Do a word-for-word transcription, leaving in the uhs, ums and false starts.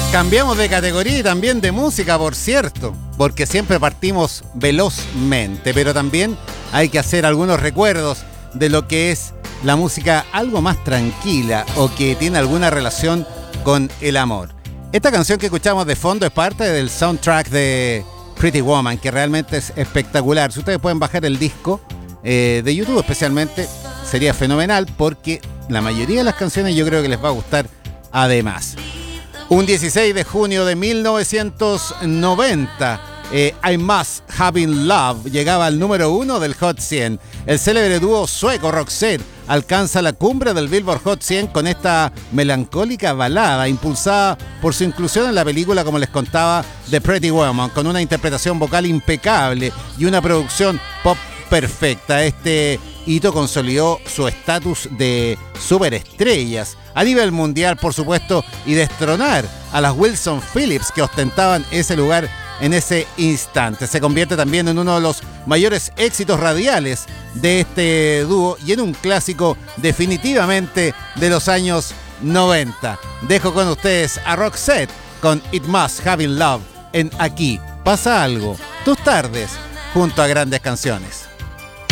Cambiamos de categoría y también de música, por cierto, porque siempre partimos velozmente, pero también hay que hacer algunos recuerdos de lo que es la música algo más tranquila o que tiene alguna relación con el amor. Esta canción que escuchamos de fondo es parte del soundtrack de Pretty Woman, que realmente es espectacular. Si ustedes pueden bajar el disco eh, de YouTube especialmente, sería fenomenal porque la mayoría de las canciones yo creo que les va a gustar además. Un dieciséis de junio de mil novecientos noventa, eh, I Must Have In Love llegaba al número uno del Hot cien. El célebre dúo sueco Roxette alcanza la cumbre del Billboard Hot cien con esta melancólica balada impulsada por su inclusión en la película, como les contaba, de Pretty Woman, con una interpretación vocal impecable y una producción pop perfecta. Este hito consolidó su estatus de superestrellas a nivel mundial, por supuesto, y destronar a las Wilson Phillips, que ostentaban ese lugar en ese instante. Se convierte también en uno de los mayores éxitos radiales de este dúo y en un clásico definitivamente de los años noventa. Dejo con ustedes a Roxette con It Must Have In Love en Aquí Pasa Algo, tus tardes junto a grandes canciones.